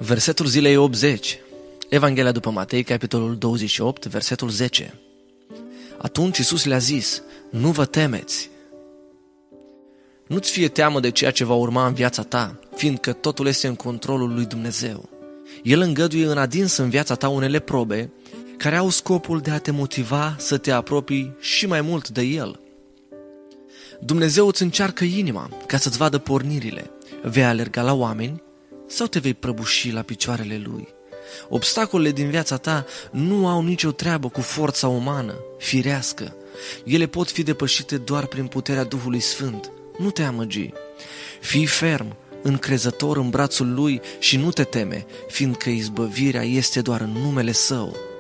Versetul zilei 80. Evanghelia după Matei, capitolul 28, versetul 10. Atunci Iisus le-a zis: nu vă temeți. Nu-ți fie teamă de ceea ce va urma în viața ta, fiindcă totul este în controlul lui Dumnezeu. El îngăduie în adins în viața ta unele probe care au scopul de a te motiva să te apropii și mai mult de El. Dumnezeu îți încearcă inima ca să-ți vadă pornirile. Vei alerga la oameni sau te vei prăbuși la picioarele Lui? Obstacolele din viața ta nu au nicio treabă cu forța umană, firească. Ele pot fi depășite doar prin puterea Duhului Sfânt. Nu te amăgi. Fii ferm, încrezător în brațul Lui și nu te teme, fiindcă izbăvirea este doar în numele Său.